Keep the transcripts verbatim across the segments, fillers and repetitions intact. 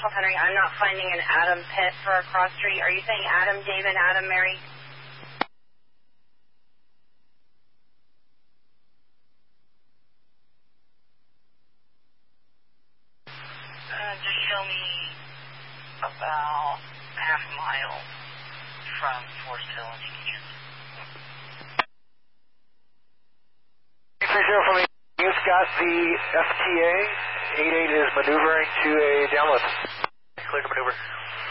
Golf Henry. I'm not finding an Adam Pitt for a cross street. Are you saying Adam, David, Adam, Mary? Uh, just show me about half a mile from Forest Hill and East. three zero from me. You've got the F T A. eight eight is maneuvering to a downlift. Clear to maneuver.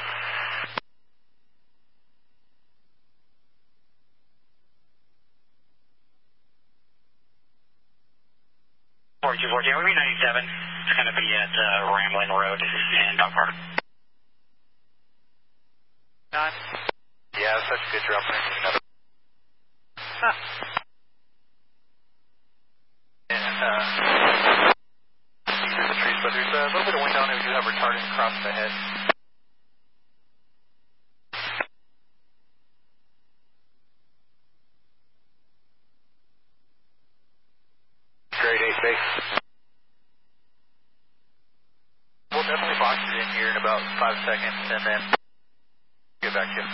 forty-two fourteen, we'll be ninety-seven. It's going to be at uh, Rambling Road in Dog Park. Nine. Yeah, such a good drop. Another. Huh. And, uh, these are the trees, but there's a little bit of wind on it. We do have retardant across the head. Grade eight base. We'll definitely box it in here in about five seconds and then get back to you.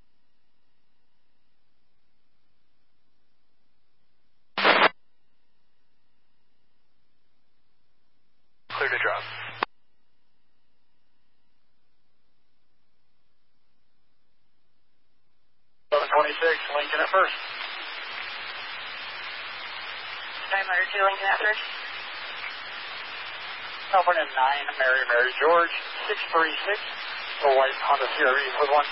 Clear to drop. eleven twenty-six, Lincoln at first. nine hundred two Lincoln at first. California nine, Mary, Mary, George, six three six, the white Honda C R V with one.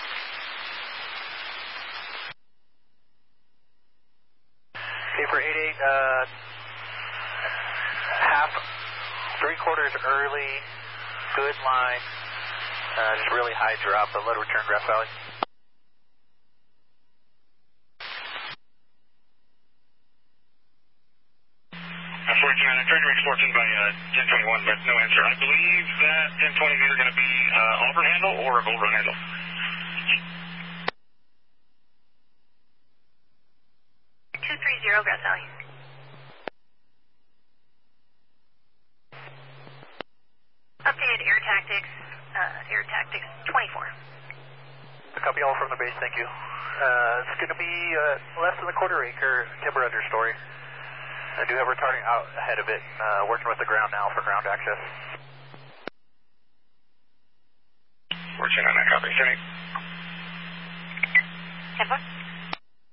Okay, for eight eight, uh, half, three quarters early, good line, uh, just really high drop, but low return Grass Valley. forty-nine, I'm trying to reach fourteen by uh, ten twenty-one, but no answer. I believe that ten twenty is either going to be uh, Auburn handle or a Gold Run handle. two three zero, Grass Valley. Updated air tactics, uh, air tactics twenty-four. Copy all from the base, thank you. Uh, it's going to be uh, less than a quarter acre timber understory. I do have retarding out ahead of it, uh, working with the ground now for ground access. Working on that copy, Cindy. ten four.